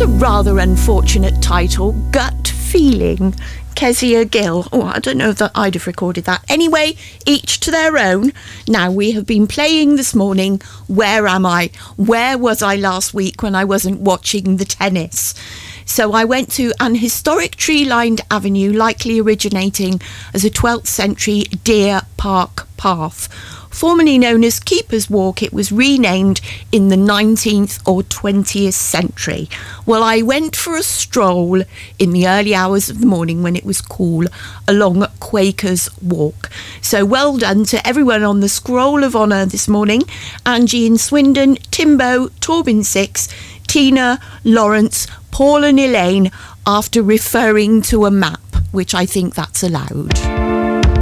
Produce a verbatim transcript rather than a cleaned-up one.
a rather unfortunate title, Gut Feeling. Kezia Gill. Oh, I don't know if that I'd have recorded that. Anyway, each to their own. Now, we have been playing this morning, Where Am I? Where was I last week when I wasn't watching the tennis? So I went to an historic tree-lined avenue, likely originating as a twelfth century deer park path. Formerly known as Keeper's Walk, it was renamed in the nineteenth or twentieth century. Well, I went for a stroll in the early hours of the morning when it was cool along Quaker's Walk. So well done to everyone on the Scroll of Honour this morning. Angie in Swindon, Timbo, Torbin Six, Tina, Lawrence, Paul and Elaine, after referring to a map, which I think that's allowed.